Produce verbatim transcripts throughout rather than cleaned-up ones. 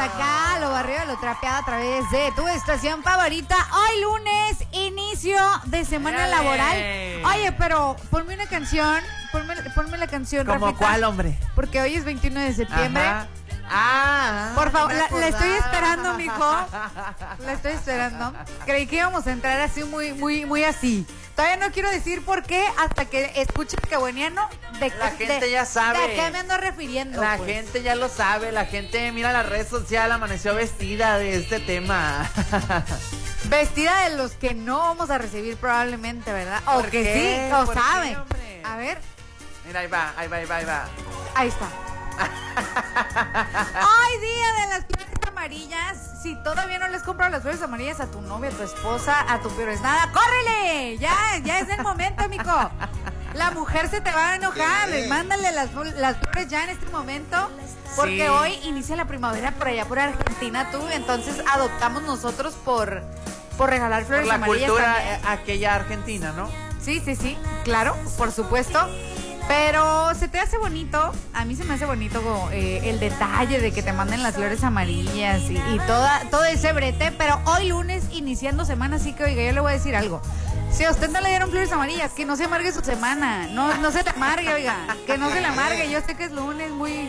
acá, lo barrido, lo trapeado a través de tu estación favorita. Hoy lunes, inicio de semana Dale. laboral. Oye, pero ponme una canción, ponme, ponme la canción, ¿Cómo Rafita, cuál, hombre? porque hoy es veintiuno de septiembre. Ajá. Ah, Por favor, me la, la estoy acordaba. esperando, mijo. La estoy esperando. Creí que íbamos a entrar así, muy, muy, muy así. Todavía no quiero decir por qué hasta que escuche que bueniano de La qué- gente de- ya sabe. ¿De qué me ando refiriendo? La pues? gente ya lo sabe, la gente mira la red social, amaneció vestida de este tema. Vestida de los que no vamos a recibir probablemente, ¿verdad? O ¿Por que qué? sí, o ¿Por qué, saben. hombre? A ver, Mira, ahí va, ahí va, ahí va, ahí va. ahí está. Hoy día de las flores amarillas. Si todavía no les compras las flores amarillas a tu novia, a tu esposa, a tu pero es nada, ¡córrele! Ya, ya es el momento, mijo. La mujer se te va a enojar. ¿Qué? Mándale las, las flores ya en este momento. Porque Sí. hoy inicia la primavera por allá por Argentina, tú. Entonces adoptamos nosotros por, por regalar Por flores la amarillas cultura también. eh, aquella argentina, ¿no? Sí, sí, sí, claro, por supuesto. Pero se te hace bonito, a mí se me hace bonito eh, el detalle de que te manden las flores amarillas y, y toda, todo ese brete. Pero hoy lunes, iniciando semana, así que oiga, yo le voy a decir algo. Si a usted no le dieron flores amarillas, que no se amargue su semana. No, no se le amargue, oiga, que no se le amargue. Yo sé que es lunes muy...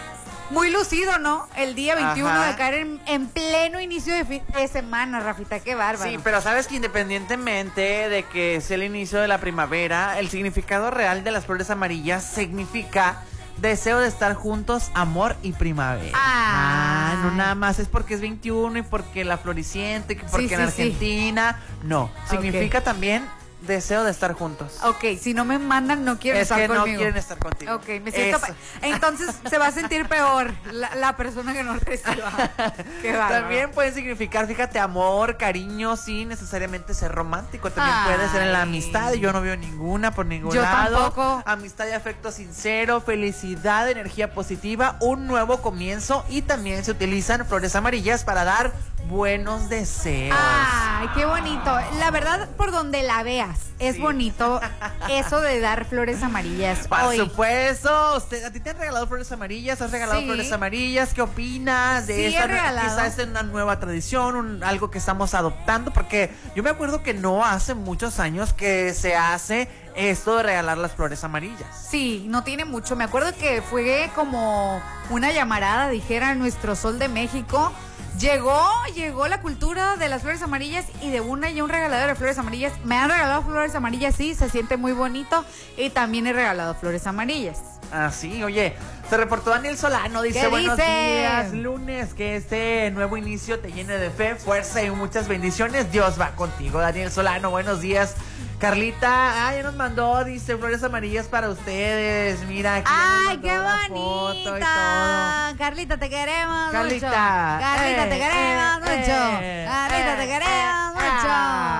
Muy lucido, ¿no? El día veintiuno Ajá. de caer en, en pleno inicio de, fin de semana, Rafita, qué bárbaro. Sí, pero sabes que independientemente de que es el inicio de la primavera, el significado real de las flores amarillas significa deseo de estar juntos, amor y primavera. Ah. Ah, no nada más es porque es veintiuno y porque la floricienta y que porque Sí, en sí, sí. Argentina. No, significa también deseo de estar juntos. Ok, si no me mandan, no quieren Es estar que no conmigo. quieren estar contigo. Ok, me siento... Eso. pa- Entonces se va a sentir peor la, la persona que no reciba. Qué bárbaro. También puede significar, fíjate, amor, cariño, sin necesariamente ser romántico. También Ay. puede ser en la amistad. Yo no veo ninguna por ningún Yo lado. tampoco. Amistad y afecto sincero, felicidad, energía positiva, un nuevo comienzo. Y también se utilizan flores amarillas para dar buenos deseos. Ay, qué bonito. La verdad, por donde la veas, es Sí. bonito eso de dar flores amarillas. Por hoy. supuesto. Usted, ¿a ti te han regalado flores amarillas? ¿Has regalado Sí. flores amarillas? ¿Qué opinas de Sí, he esta? regalado. Quizás es una nueva tradición, un- algo que estamos adoptando, porque yo me acuerdo que no hace muchos años que se hace esto de regalar las flores amarillas. Sí, no tiene mucho. Me acuerdo que fue como una llamarada, dijera nuestro Sol de México. Llegó, llegó la cultura de las flores amarillas y de una y un regalador de flores amarillas. Me han regalado flores amarillas, sí, se siente muy bonito. Y también he regalado flores amarillas. Ah, sí, oye, se reportó Daniel Solano, dice ¿Qué buenos dice? días, lunes, que este nuevo inicio te llene de fe, fuerza y muchas bendiciones. Dios va contigo, Daniel Solano, buenos días. Carlita, ah, ya nos mandó, dice, flores amarillas para ustedes. Mira, aquí ya nos ¡Ay, mandó qué la foto y todo. bonita! Carlita, te queremos Carlita, mucho. Carlita, eh, te queremos eh, mucho. eh, Carlita, te eh, queremos eh, mucho.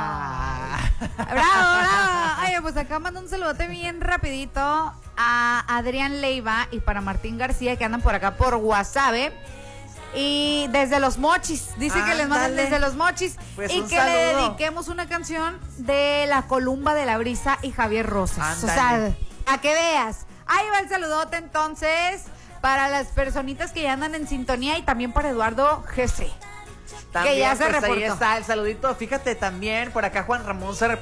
ah. Bravo, bravo. Oye, pues acá mando un saludote bien rapidito a Adrián Leiva y para Martín García, que andan por acá por WhatsApp. Y desde Los Mochis, dice que les mandan Ándale. desde Los Mochis. Pues y un que le saludo. dediquemos una canción de La Columba de la Brisa y Javier Rosas. O Ándale. sea, a que veas. Ahí va el saludote entonces para las personitas que ya andan en sintonía y también para Eduardo G C. También, que ya se pues, ahí reportó. está el saludito. Fíjate también, por acá Juan Ramón se